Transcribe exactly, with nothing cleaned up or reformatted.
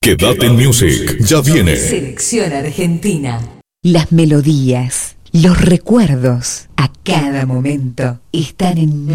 Quédate en Music, ya viene. Selección Argentina. Las melodías, los recuerdos, a cada momento están en